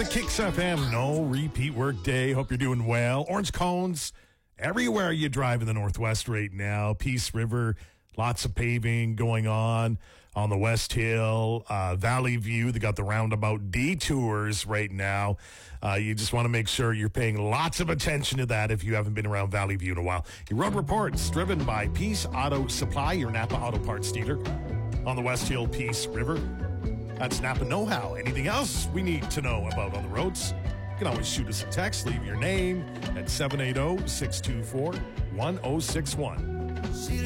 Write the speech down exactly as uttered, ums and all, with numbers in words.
the Kicks F M. No repeat work day. Hope you're doing well. Orange cones everywhere you drive in the Northwest right now. Peace River, lots of paving going on on the West Hill. Uh, Valley View, they got the roundabout detours right now. Uh, you just want to make sure you're paying lots of attention to that if you haven't been around Valley View in a while. Your road report's driven by Peace Auto Supply, your Napa Auto Parts dealer on the West Hill, Peace River. That's Napa Know-How. Anything else we need to know about on the roads? You can always shoot us a text. Leave your name at seven eight zero, six two four, one zero six one.